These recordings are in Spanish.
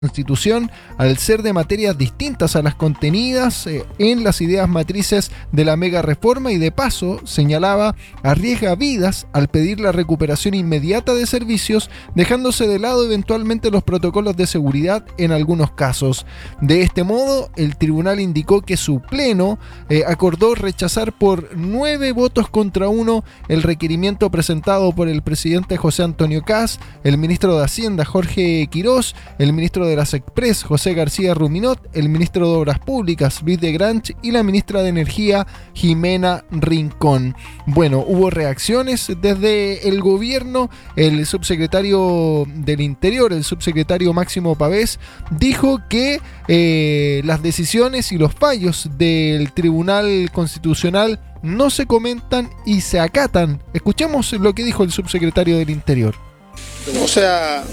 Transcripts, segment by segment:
Constitución, al ser de materias distintas a las contenidas en las ideas matrices de la mega reforma, y de paso, señalaba, arriesga vidas al pedir la recuperación inmediata de servicios, dejándose de lado eventualmente los protocolos de seguridad en algunos casos. De este modo, el tribunal indicó que su pleno acordó rechazar por 9 votos contra 1 el requerimiento presentado por el presidente José Antonio Kast, el ministro de Hacienda Jorge Quirós, el ministro de las Express José García Ruminot, el ministro de Obras Públicas Luis de Granch y la ministra de Energía Jimena Rincón. Bueno, hubo reacciones desde el gobierno. El subsecretario del Interior, el subsecretario Máximo Pavés, dijo que las decisiones y los fallos del Tribunal Constitucional no se comentan y se acatan. Escuchemos lo que dijo el subsecretario del Interior. O sea,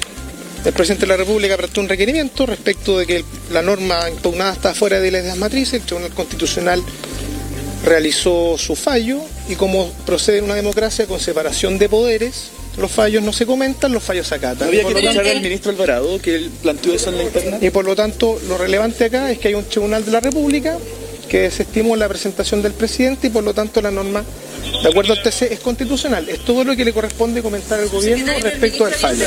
el presidente de la República presentó un requerimiento respecto de que la norma impugnada está fuera de las ideas matrices. El Tribunal Constitucional realizó su fallo y como procede en una democracia con separación de poderes, los fallos no se comentan, los fallos se acatan. Había que escuchar al ministro Alvarado, que él planteó eso en la interna. Y por lo tanto, lo relevante acá es que hay un Tribunal de la República que desestimó la presentación del presidente y por lo tanto la norma, de acuerdo al TC, es constitucional. Es todo lo que le corresponde comentar al gobierno respecto del fallo.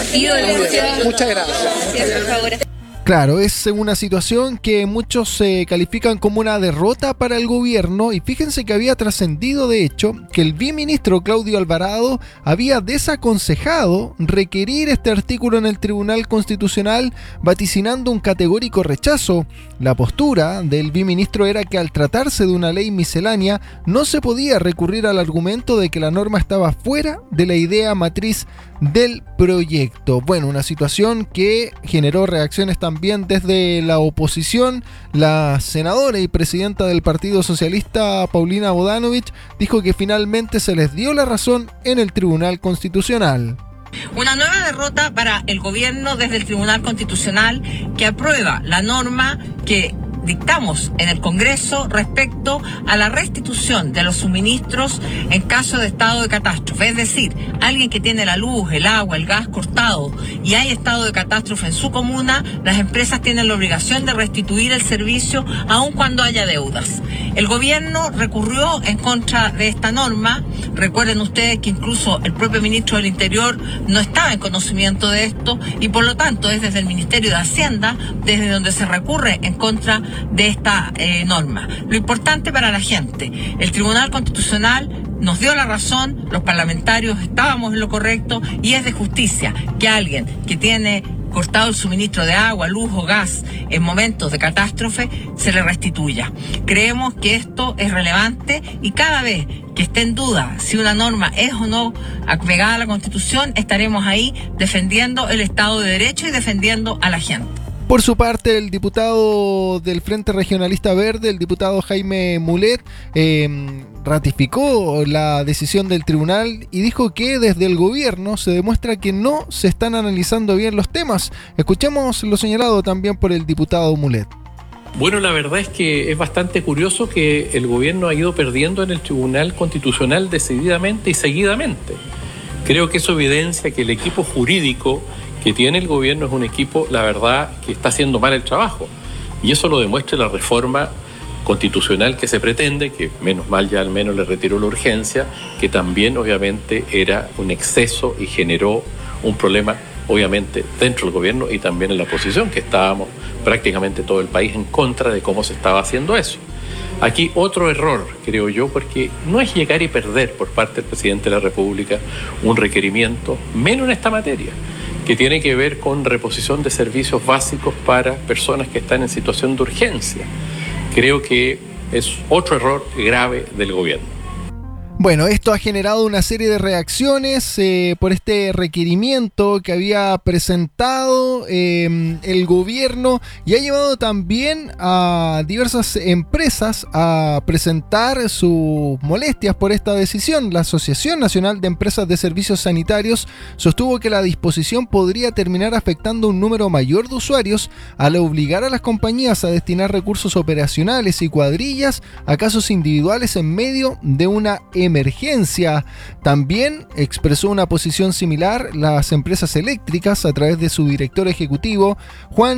Muchas gracias. Claro, es una situación que muchos califican como una derrota para el gobierno, y fíjense que había trascendido de hecho que el viceministro Claudio Alvarado había desaconsejado requerir este artículo en el Tribunal Constitucional, vaticinando un categórico rechazo. La postura del viceministro era que al tratarse de una ley miscelánea no se podía recurrir al argumento de que la norma estaba fuera de la idea matriz del proyecto. Bueno, una situación que generó reacciones también desde la oposición. La senadora y presidenta del Partido Socialista, Paulina Bodanovich, dijo que finalmente se les dio la razón en el Tribunal Constitucional. Una nueva derrota para el gobierno desde el Tribunal Constitucional, que aprueba la norma que dictamos en el Congreso respecto a la restitución de los suministros en caso de estado de catástrofe. Es decir, alguien que tiene la luz, el agua, el gas cortado y hay estado de catástrofe en su comuna, las empresas tienen la obligación de restituir el servicio aun cuando haya deudas. El gobierno recurrió en contra de esta norma. Recuerden ustedes que incluso el propio ministro del Interior no estaba en conocimiento de esto y por lo tanto es desde el Ministerio de Hacienda desde donde se recurre en contra de esta norma. Lo importante para la gente, el Tribunal Constitucional nos dio la razón, los parlamentarios estábamos en lo correcto y es de justicia que alguien que tiene cortado el suministro de agua, luz o gas en momentos de catástrofe se le restituya. Creemos que esto es relevante y cada vez que esté en duda si una norma es o no apegada a la Constitución, estaremos ahí defendiendo el Estado de Derecho y defendiendo a la gente. Por su parte, el diputado del Frente Regionalista Verde, el diputado Jaime Mulet, ratificó la decisión del tribunal y dijo que desde el gobierno se demuestra que no se están analizando bien los temas. Escuchemos lo señalado también por el diputado Mulet. Bueno, la verdad es que es bastante curioso que el gobierno ha ido perdiendo en el Tribunal Constitucional decididamente y seguidamente. Creo que eso evidencia que el equipo jurídico que tiene el gobierno es un equipo, la verdad, que está haciendo mal el trabajo. Y eso lo demuestra la reforma constitucional que se pretende, que menos mal ya al menos le retiró la urgencia, que también obviamente era un exceso y generó un problema obviamente dentro del gobierno y también en la oposición, que estábamos prácticamente todo el país en contra de cómo se estaba haciendo eso. Aquí otro error, creo yo, porque no es llegar y perder por parte del presidente de la República un requerimiento, menos en esta materia, que tiene que ver con reposición de servicios básicos para personas que están en situación de urgencia. Creo que es otro error grave del gobierno. Bueno, esto ha generado una serie de reacciones por este requerimiento que había presentado el gobierno y ha llevado también a diversas empresas a presentar sus molestias por esta decisión. La Asociación Nacional de Empresas de Servicios Sanitarios sostuvo que la disposición podría terminar afectando un número mayor de usuarios al obligar a las compañías a destinar recursos operacionales y cuadrillas a casos individuales en medio de una emergencia. emergencia. También expresó una posición similar las empresas eléctricas a través de su director ejecutivo, Juan